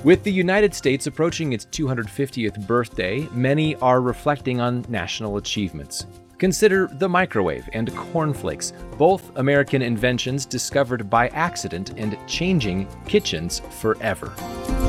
With the United States approaching its 250th birthday, many are reflecting on national achievements. Consider the microwave and cornflakes, both American inventions discovered by accident and changing kitchens forever.